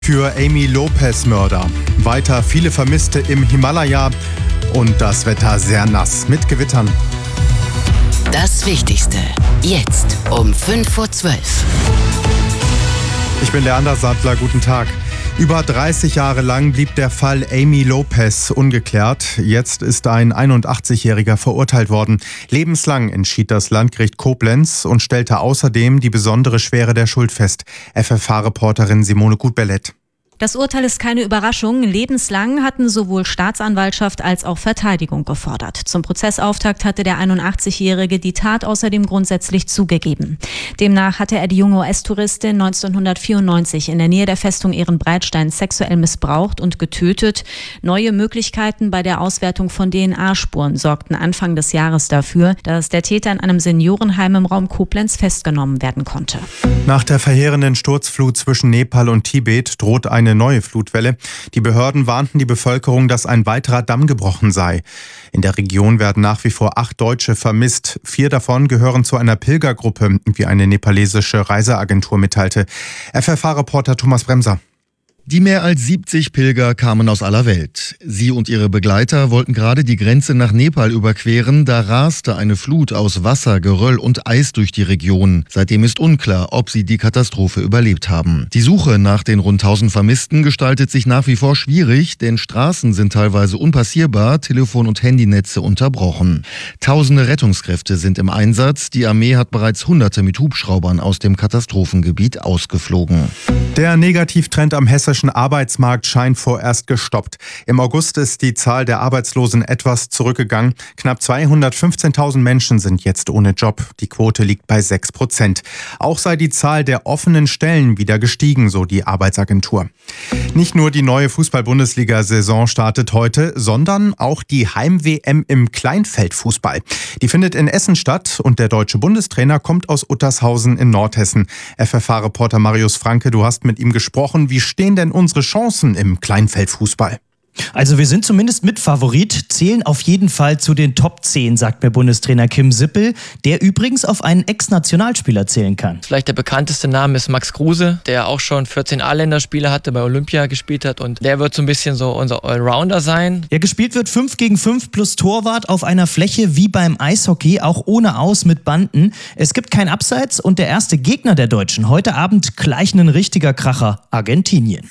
Für Amy Lopez-Mörder. Weiter viele Vermisste im Himalaya und das Wetter sehr nass mit Gewittern. Das Wichtigste jetzt um 5:12 Uhr. Ich bin Leander Sattler, guten Tag. Über 30 Jahre lang blieb der Fall Amy Lopez ungeklärt. Jetzt ist ein 81-Jähriger verurteilt worden. Lebenslang entschied das Landgericht Koblenz und stellte außerdem die besondere Schwere der Schuld fest. FFH-Reporterin Simone Gutbellett. Das Urteil ist keine Überraschung. Lebenslang hatten sowohl Staatsanwaltschaft als auch Verteidigung gefordert. Zum Prozessauftakt hatte der 81-Jährige die Tat außerdem grundsätzlich zugegeben. Demnach hatte er die junge US-Touristin 1994 in der Nähe der Festung Ehrenbreitstein sexuell missbraucht und getötet. Neue Möglichkeiten bei der Auswertung von DNA-Spuren sorgten Anfang des Jahres dafür, dass der Täter in einem Seniorenheim im Raum Koblenz festgenommen werden konnte. Nach der verheerenden Sturzflut zwischen Nepal und Tibet droht eine neue Flutwelle. Die Behörden warnten die Bevölkerung, dass ein weiterer Damm gebrochen sei. In der Region werden nach wie vor 8 Deutsche vermisst. 4 davon gehören zu einer Pilgergruppe, wie eine nepalesische Reiseagentur mitteilte. FFH-Reporter Thomas Bremser. Die mehr als 70 Pilger kamen aus aller Welt. Sie und ihre Begleiter wollten gerade die Grenze nach Nepal überqueren, da raste eine Flut aus Wasser, Geröll und Eis durch die Region. Seitdem ist unklar, ob sie die Katastrophe überlebt haben. Die Suche nach den rund 1000 Vermissten gestaltet sich nach wie vor schwierig, denn Straßen sind teilweise unpassierbar, Telefon- und Handynetze unterbrochen. Tausende Rettungskräfte sind im Einsatz. Die Armee hat bereits Hunderte mit Hubschraubern aus dem Katastrophengebiet ausgeflogen. Der Negativtrend am hessischen Arbeitsmarkt scheint vorerst gestoppt. Im August ist die Zahl der Arbeitslosen etwas zurückgegangen. Knapp 215.000 Menschen sind jetzt ohne Job. Die Quote liegt bei 6%. Auch sei die Zahl der offenen Stellen wieder gestiegen, so die Arbeitsagentur. Nicht nur die neue Fußball-Bundesliga-Saison startet heute, sondern auch die Heim-WM im Kleinfeldfußball. Die findet in Essen statt und der deutsche Bundestrainer kommt aus Uttershausen in Nordhessen. FFH-Reporter Marius Franke, du hast mit ihm gesprochen. Wie stehen denn unsere Chancen im Kleinfeldfußball? Also wir sind zumindest Mitfavorit, zählen auf jeden Fall zu den Top 10, sagt mir Bundestrainer Kim Sippel, der übrigens auf einen Ex-Nationalspieler zählen kann. Vielleicht der bekannteste Name ist Max Kruse, der auch schon 14 A-Länderspiele hatte, bei Olympia gespielt hat und der wird so ein bisschen so unser Allrounder sein. Ja, gespielt wird 5 gegen 5 plus Torwart auf einer Fläche wie beim Eishockey, auch ohne Aus mit Banden. Es gibt kein Abseits und der erste Gegner der Deutschen heute Abend gleich ein richtiger Kracher, Argentinien.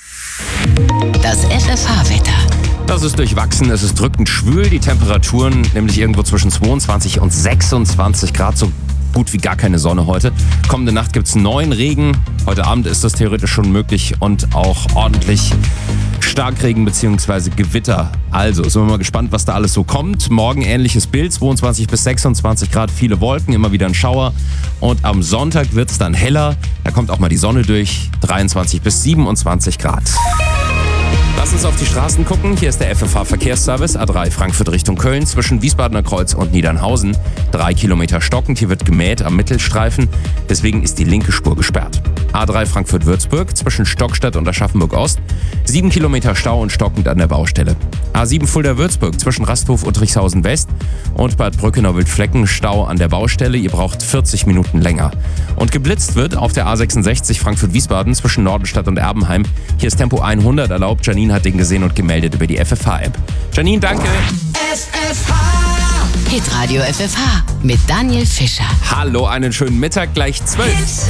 Das FFH-Wetter. Das ist durchwachsen, es ist drückend schwül, die Temperaturen nämlich irgendwo zwischen 22 und 26 Grad, so gut wie gar keine Sonne heute. Kommende Nacht gibt es neuen Regen, heute Abend ist das theoretisch schon möglich und auch ordentlich Starkregen bzw. Gewitter. Also sind wir mal gespannt, was da alles so kommt. Morgen ähnliches Bild, 22 bis 26 Grad, viele Wolken, immer wieder ein Schauer. Und am Sonntag wird es dann heller, da kommt auch mal die Sonne durch, 23 bis 27 Grad. Lass uns auf die Straßen gucken. Hier ist der FFH-Verkehrsservice A3 Frankfurt Richtung Köln zwischen Wiesbadener Kreuz und Niedernhausen. 3 Kilometer stockend, hier wird gemäht am Mittelstreifen, deswegen ist die linke Spur gesperrt. A3 Frankfurt-Würzburg zwischen Stockstadt und Aschaffenburg-Ost. 7 Kilometer Stau und stockend an der Baustelle. A7 Fulda-Würzburg zwischen Rasthof und Richtshausen-West und Bad Brückenau-Wildflecken Stau an der Baustelle. Ihr braucht 40 Minuten länger. Und geblitzt wird auf der A66 Frankfurt-Wiesbaden zwischen Nordenstadt und Erbenheim. Hier ist Tempo 100 erlaubt. Janine hat den gesehen und gemeldet über die FFH-App. Janine, danke. FFH. Hitradio FFH mit Daniel Fischer. Hallo, einen schönen Mittag, gleich 12.